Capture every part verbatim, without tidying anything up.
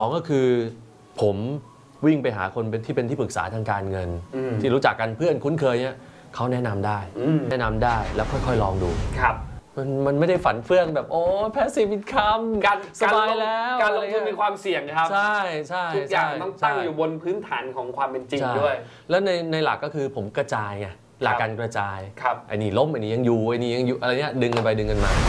สองก็คือผมวิ่งไปหาคนเป็นที่เป็นที่ปรึกษาทางการเงินที่รู้จักกันเพื่อนคุ้นเคยเนี่ยเขาแนะนำได้แนะนำได้แล้วค่อยๆลองดูครับมันมันไม่ได้ฝันเฟื่องแบบโอ้แพสซีฟอินคัมการสบายแล้วการลงทุนมีความเสี่ยงครับใช่ใช่ทุกอย่างต้องตั้งอยู่บนพื้นฐานของความเป็นจริงด้วยแล้วในในหลักก็คือผมกระจายไงหลักการกระจายไอ้นี่ล้มไอ้นี่ยังอยู่ไอ้นี่ยังอยู่อะไรเนี้ยดึงกันไปดึงกันมา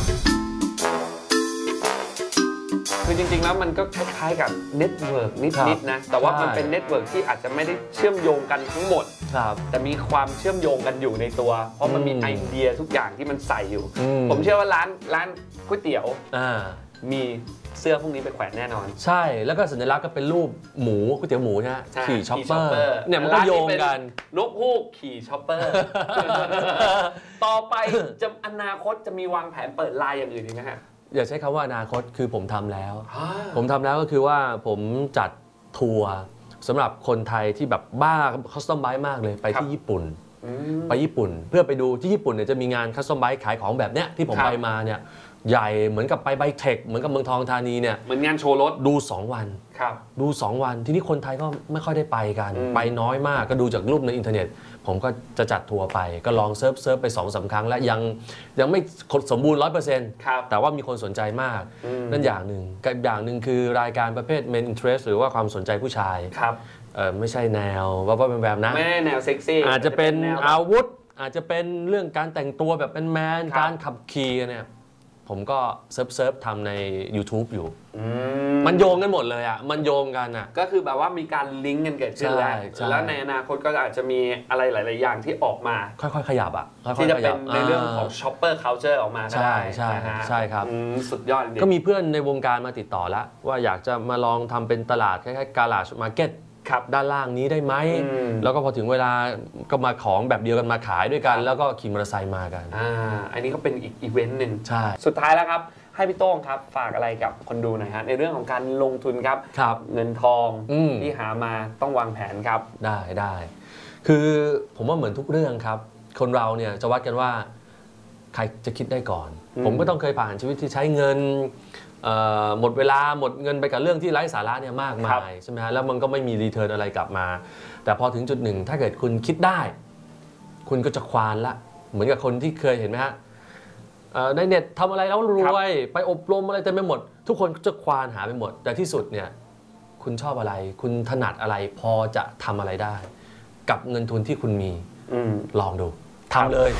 คือจริงๆแล้วมันก็คล้ายๆกับเน็ตเวิร์กนิดๆนะแต่ว่ามันเป็นเน็ตเวิร์กที่อาจจะไม่ได้เชื่อมโยงกันทั้งหมดแต่มีความเชื่อมโยงกันอยู่ในตัวเพราะมันมีไอเดียทุกอย่างที่มันใส่อยู่ผมเชื่อว่าร้านร้านก๋วยเตี๋ยวมีเสื้อพวกนี้ไปแขวนแน่นอนใช่แล้วก็สัญลักษณ์ก็เป็นรูปหมูก๋วยเตี๋ยวหมูนะขี่ช็อปเปอร์เนี่ยมันก็โยงกันนกฮูกขี่ช็อปเปอร์ต่อไปจะอนาคตจะมีวางแผนเปิดไลน์อย่างอื่นอีกไหมฮะอย่าใช้คำว่าอนาคตคือผมทำแล้วผมทำแล้วก็คือว่าผมจัดทัวร์สำหรับคนไทยที่แบบบ้าคัสตอมไบค์มากเลยไปที่ญี่ปุ่นไปญี่ปุ่นเพื่อไปดูที่ญี่ปุ่นเนี่ยจะมีงานคัสตอมไบค์ขายของแบบเนี้ยที่ผมไปมาเนี่ยใหญ่เหมือนกับไปไบเทคเหมือนกับเมืองทองธานีเนี่ยเหมือนงานโชว์รถดูสองวันดูสองวันทีนี้คนไทยก็ไม่ค่อยได้ไปกันไปน้อยมากก็ดูจากรูปในอินเทอร์เน็ตผมก็จะจัดทัวร์ไปก็ลองเซิร์ฟเซิร์ฟไป สองสาม ครั้งแล้วยังยังไม่สมบูรณ์ ร้อยเปอร์เซ็นต์ แต่ว่ามีคนสนใจมากนั่นอย่างหนึ่งกับอย่างหนึ่งคือรายการประเภท Men Interest หรือว่าความสนใจผู้ชายไม่ใช่แนวว่าว่าเป็นแบบนั้นไม่แนวเซ็กซี่อาจจะเป็นอาวุธอาจจะเป็นเรื่องการแต่งตัวแบบเป็นแมนการขับขี่เนี่ยผมก็เซิร์ฟเซิร์ฟทำใน YouTube อยู่มันโยงกันหมดเลยอ่ะมันโยงกันอ่ะก็คือแบบว่ามีการลิงก์กันเกิดขึ้นแล้วแล้วในอนาคตก็อาจจะมีอะไรหลายๆอย่างที่ออกมาค่อยๆขยับอ่ะที่จะเป็นในเรื่องของ shopper culture ออกมาใช่ใช่ใช่ครับสุดยอดก็มีเพื่อนในวงการมาติดต่อแล้วว่าอยากจะมาลองทำเป็นตลาดคล้ายๆ garage marketด้านล่างนี้ได้ไหมแล้วก็พอถึงเวลาก็มาของแบบเดียวกันมาขายด้วยกันแล้วก็ขี่มอเตอร์ไซค์มากันอ่าอันนี้ก็เป็นอีกอีเวนต์หนึ่งใช่สุดท้ายแล้วครับให้พี่โต้งครับฝากอะไรกับคนดูหน่อยฮะในเรื่องของการลงทุนครับเงินทองที่หามาต้องวางแผนครับได้ได้คือผมว่าเหมือนทุกเรื่องครับคนเราเนี่ยจะวัดกันว่าใครจะคิดได้ก่อนผมก็ต้องเคยผ่านชีวิตที่ใช้เงินหมดเวลาหมดเงินไปกับเรื่องที่ไร้สาระเนี่ยมากมายใช่ไหมฮะแล้วมันก็ไม่มีรีเทิร์นอะไรกลับมาแต่พอถึงจุดหนึ่งถ้าเกิดคุณคิดได้คุณก็จะควานละเหมือนกับคนที่เคยเห็นไหมฮะในเน็ตทำอะไรแล้วรวยไปอบรมอะไรเต็มไปหมดทุกคนจะควานหาไปหมดแต่ที่สุดเนี่ยคุณชอบอะไรคุณถนัดอะไรพอจะทำอะไรได้กับเงินทุนที่คุณมีลองดูทำเลย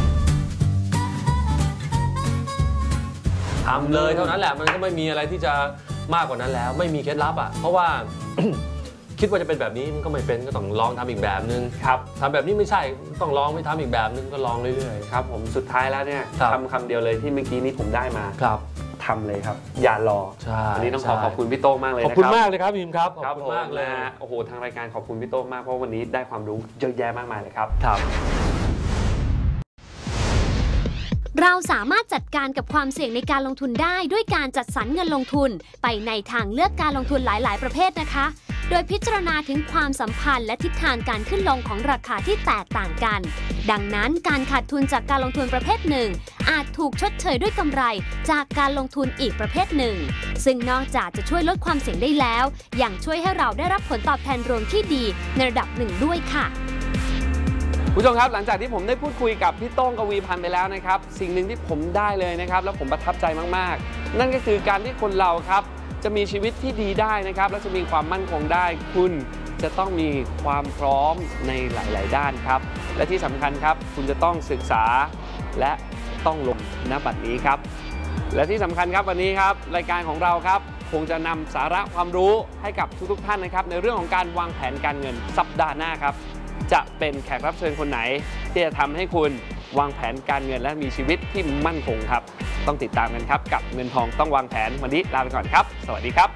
ทำเลยเท่านั้นแหละมันก็ไม่มีอะไรที่จะมากกว่านั้นแล้วไม่มีเคล็ดลับอ่ะเพราะว่า คิดว่าจะเป็นแบบนี้มันก็ไม่เป็นก็ต้องลองทำอีกแบบนึงครับทำแบบนี้ไม่ใช่ต้องลองไม่ทำอีกแบบนึงก็ลองเรื่อยๆครับผมสุดท้ายแล้วเนี่ยคำคำเดียวเลยที่เมื่อกี้นี้ผมได้มาครับทำเลยครับอย่ารอวันนี้ต้องขอขอบคุณพี่โต้งมากเลยนะครับขอบคุณมากเลยครับพิมครับขอบคุณมากเลยโอ้โหทางรายการขอบคุณพี่โต้งมากเพราะวันนี้ได้ความรู้เยอะแยะมากมายเลยครับครับเราสามารถจัดการกับความเสี่ยงในการลงทุนได้ด้วยการจัดสรรเงินลงทุนไปในทางเลือกการลงทุนหลายๆประเภทนะคะโดยพิจารณาถึงความสัมพันธ์และทิศทางการขึ้นลงของราคาที่แตกต่างกันดังนั้นการขาดทุนจากการลงทุนประเภทหนึ่งอาจถูกชดเชยด้วยกำไรจากการลงทุนอีกประเภทหนึ่งซึ่งนอกจากจะช่วยลดความเสี่ยงได้แล้วยังช่วยให้เราได้รับผลตอบแทนรวมที่ดีในระดับหนึ่งด้วยค่ะผู้ชมครับหลังจากที่ผมได้พูดคุยกับพี่โต้งกวีพันธ์ไปแล้วนะครับสิ่งหนึ่งที่ผมได้เลยนะครับแล้วผมประทับใจมากๆนั่นก็คือการที่คนเราครับจะมีชีวิตที่ดีได้นะครับและจะมีความมั่นคงได้คุณจะต้องมีความพร้อมในหลายๆด้านครับและที่สำคัญครับคุณจะต้องศึกษาและต้องลงณบัดนี้ครับและที่สำคัญครับวันนี้ครับรายการของเราครับคงจะนำสาระความรู้ให้กับทุกๆท่านนะครับในเรื่องของการวางแผนการเงินสัปดาห์หน้าครับจะเป็นแขกรับเชิญคนไหนที่จะทำให้คุณวางแผนการเงินและมีชีวิตที่มั่นคงครับต้องติดตามกันครับกับเงินทองต้องวางแผนวันนี้ลาไปก่อนครับสวัสดีครับ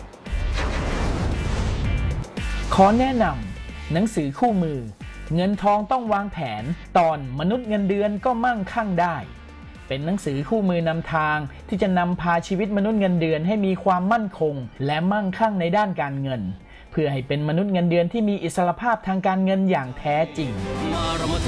ขอแนะนำหนังสือคู่มือเงินทองต้องวางแผนตอนมนุษย์เงินเดือนก็มั่งคั่งได้เป็นหนังสือคู่มือนำทางที่จะนำพาชีวิตมนุษย์เงินเดือนให้มีความมั่นคงและมั่งคั่งในด้านการเงินเพื่อให้เป็นมนุษย์เงินเดือนที่มีอิสรภาพทางการเงินอย่างแท้จริง